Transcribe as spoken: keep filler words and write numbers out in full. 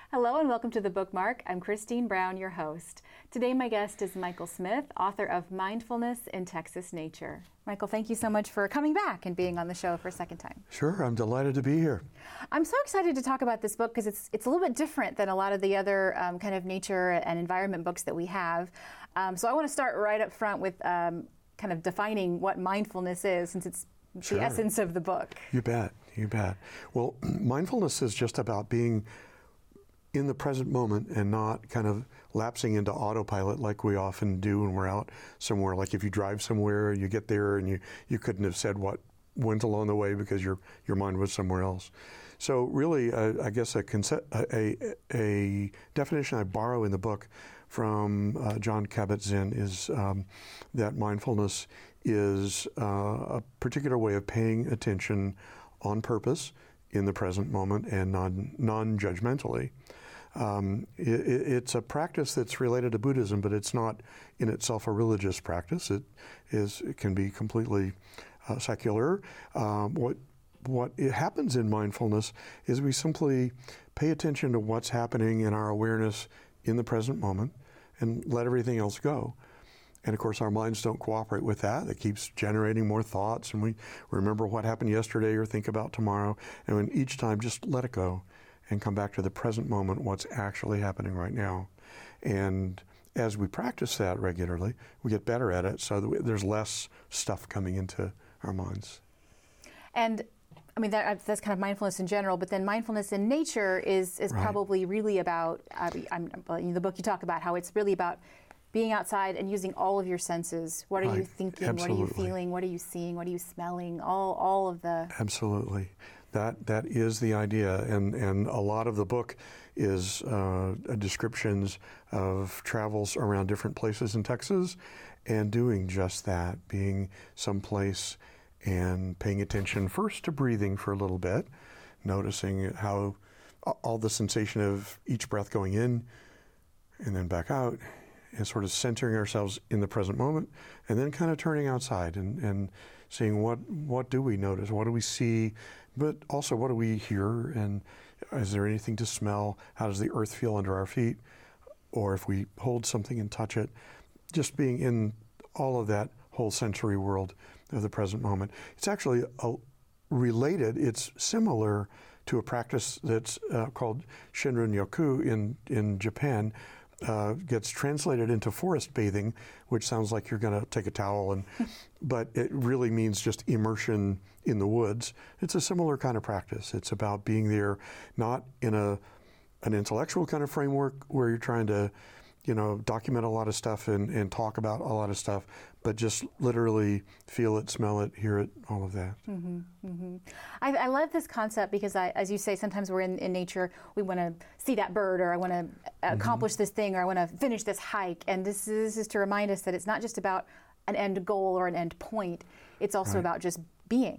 Hello and welcome to The Bookmark. I'm Christine Brown, your host. Today my guest is Michael Smith, author of Mindfulness in Texas Nature. Michael, thank you so much for coming back and being on the show for a second time. Sure, I'm delighted to be here. I'm so excited to talk about this book because it's it's a little bit different than a lot of the other um, kind of nature and environment books that we have. Um, so I want to start right up front with um, kind of defining what mindfulness is, since it's Sure. the essence of the book. You bet, you bet. Well, mindfulness is just about being in the present moment and not kind of lapsing into autopilot like we often do when we're out somewhere. Like if you drive somewhere, you get there and you, you couldn't have said what went along the way because your your mind was somewhere else. So really, uh, I guess a, concept, a, a definition I borrow in the book from uh, Jon Kabat-Zinn is um, that mindfulness is uh, a particular way of paying attention on purpose in the present moment and non, non-judgmentally. Um, it, it's a practice that's related to Buddhism, but it's not in itself a religious practice. It is it can be completely uh, secular. Um, what what it happens in mindfulness is we simply pay attention to what's happening in our awareness in the present moment and let everything else go. And of course, our minds don't cooperate with that. It keeps generating more thoughts, and we remember what happened yesterday or think about tomorrow. And when each time, just let it go and come back to the present moment, what's actually happening right now. And as we practice that regularly, we get better at it, so that we, there's less stuff coming into our minds. And I mean, that, that's kind of mindfulness in general, but then mindfulness in nature is is Right. probably really about, uh, I'm, in the book you talk about how it's really about being outside and using all of your senses. What are Right. you thinking? Absolutely. What are you feeling? What are you seeing? What are you smelling? All all of the... Absolutely. That that is the idea, and, and a lot of the book is uh, descriptions of travels around different places in Texas and doing just that, being someplace and paying attention first to breathing for a little bit, noticing how all the sensation of each breath going in and then back out, and sort of centering ourselves in the present moment, and then kind of turning outside and, and seeing what what do we notice, what do we see, but also what do we hear, and is there anything to smell, how does the earth feel under our feet, or if we hold something and touch it, just being in all of that whole sensory world of the present moment. It's actually a, related, it's similar to a practice that's uh, called Shinrin-yoku in, in Japan. Uh, gets translated into forest bathing, which sounds like you're going to take a towel, and but it really means just immersion in the woods. It's a similar kind of practice. It's about being there, not in a an intellectual kind of framework where you're trying to, you know, document a lot of stuff and, and talk about a lot of stuff, but just literally feel it, smell it, hear it, all of that. Mm-hmm, mm-hmm. I, I love this concept because, I, as you say, sometimes we're in, in nature, we want to see that bird, or I want to accomplish mm-hmm. this thing, or I want to finish this hike. And this is, this is to remind us that it's not just about an end goal or an end point. It's also Right. about just being.